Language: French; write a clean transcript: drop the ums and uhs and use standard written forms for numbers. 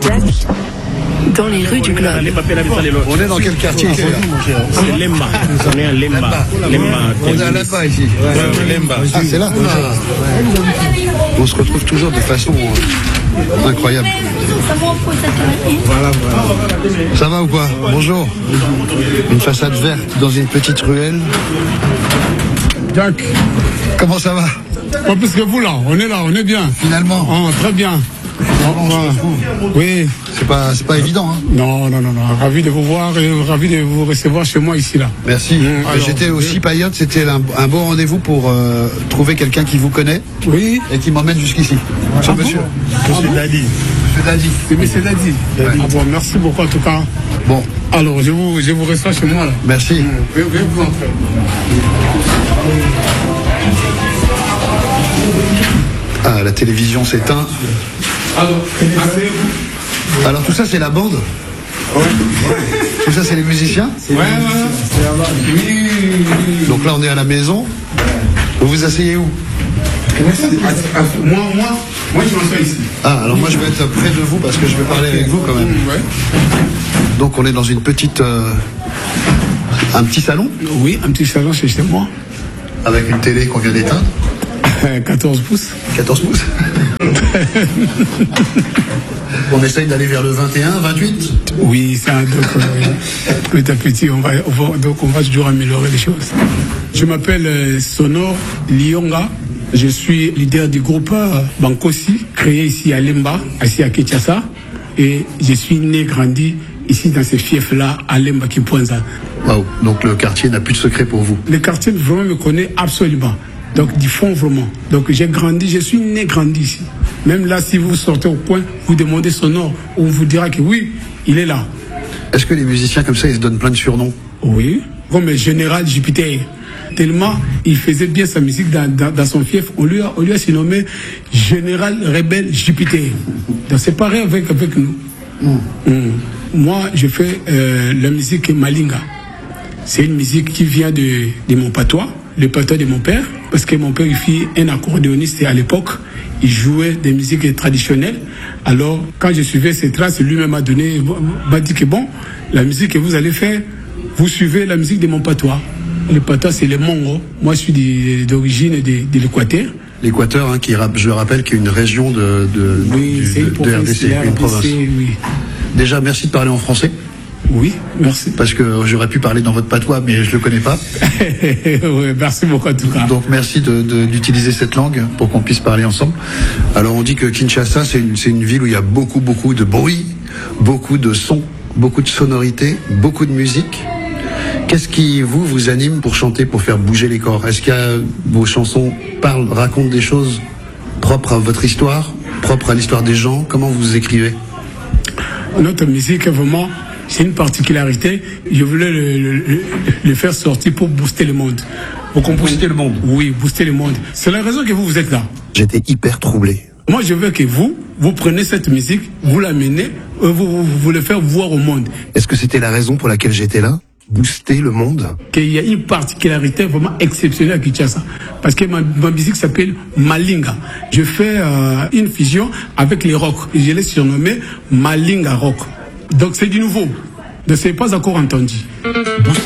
Jack, dans les rues du Globe. On est dans quel quartier ici? C'est Lemba. On est à Lemba. On est à Lemba ici. Lemba. Ah, c'est là. On se retrouve toujours de façon incroyable. Voilà. Ça va ou quoi? Bonjour. Une façade verte dans une petite ruelle. Jack, Comment ça va? pas plus que vous là, on est bien. Finalement. Oh, très bien. Oui. C'est pas évident, hein. Non. Ravi de vous voir et ravi de vous recevoir chez moi ici là. Merci. Alors, J'étais aussi paillote, c'était un bon rendez-vous pour trouver quelqu'un qui vous connaît Oui. et qui m'emmène jusqu'ici. Ah Monsieur. Monsieur Dadi. Monsieur Dadi. C'est Monsieur Dadi. Ouais. Ah bon, merci beaucoup en tout cas. Bon, Alors, je vous reçois chez moi là. merci. Veuillez vous entrer. Ah, la télévision s'éteint. Alors, asseyez-vous. Alors tout ça c'est la bande? Tout ça c'est les musiciens? Ouais. Oui. Donc là on est à la maison. Vous vous asseyez où? Moi je m'assois ici. Ah, alors moi je vais être près de vous parce que je vais parler avec vous quand même. Ouais. Donc on est dans une petite... un petit salon Oui, un petit salon chez moi. avec une télé qu'on vient d'éteindre. 14 pouces. 14 pouces. On essaye d'aller vers le 21, 28. Oui, ça, donc, petit à petit, on va toujours améliorer les choses. Je m'appelle Sonor Lionga. Je suis leader du groupe Bankosi, créé ici à Lemba, ici à Kinshasa. Et je suis né, grandi ici dans ce fief-là, à Lemba, Kipuanza. Waouh, donc le quartier n'a plus de secret pour vous. Le quartier vraiment me connaît absolument. Donc, du fond, vraiment. Donc, j'ai grandi, je suis né, grandi ici. Même là, si vous sortez au coin, vous demandez Sonor, on vous dira que oui, il est là. Est-ce que les musiciens comme ça, ils se donnent plein de surnoms? Oui, comme le général Jupiter. Tellement il faisait bien sa musique dans son fief, on lui a surnommé Général Rebelle Jupiter. Donc, c'est pareil avec nous. Moi, je fais la musique Malinga. C'est une musique qui vient de mon patois, le patois de mon père, parce que mon père il fit un accordéoniste à l'époque, il jouait des musiques traditionnelles. Alors, quand je suivais ses traces, lui-même m'a dit que bon, la musique que vous allez faire, vous suivez la musique de mon patois. Le patois, c'est le Mongo. Moi, je suis d'origine de l'Équateur. L'Équateur, hein, je le rappelle, qui est une région de RDC, une province. Oui. Déjà, merci de parler en français. Oui, merci. Parce que j'aurais pu parler dans votre patois, mais je le connais pas. Oui, merci beaucoup en tout cas. Donc merci d'utiliser cette langue pour qu'on puisse parler ensemble. Alors on dit que Kinshasa, c'est une ville où il y a beaucoup de bruit, beaucoup de sons, beaucoup de sonorités, beaucoup de musique. Qu'est-ce qui vous anime pour chanter, pour faire bouger les corps? Est-ce que vos chansons racontent des choses propres à votre histoire, propres à l'histoire des gens? Comment vous écrivez? Notre musique, vraiment, c'est une particularité. Je voulais le faire sortir pour booster le monde. Booster le monde? Oui, booster le monde. C'est la raison que vous êtes là. J'étais hyper troublé. Moi, je veux que vous prenez cette musique, vous l'amenez, vous le faites voir au monde. Est-ce que c'était la raison pour laquelle j'étais là? Booster le monde? Qu'il y a une particularité vraiment exceptionnelle à Kinshasa. Parce que ma musique s'appelle Malinga. Je fais une fusion avec les rock. Je l'ai surnommé Malinga Rock. Donc c'est du nouveau. Donc c'est pas encore entendu.